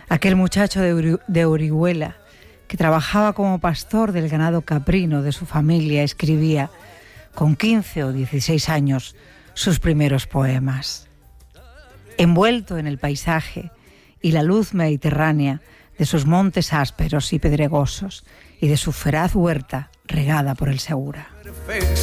Aquel muchacho de Orihuela, que trabajaba como pastor del ganado caprino de su familia, escribía, con 15 o 16 años, sus primeros poemas. Envuelto en el paisaje y la luz mediterránea de sus montes ásperos y pedregosos y de su feraz huerta regada por el Segura.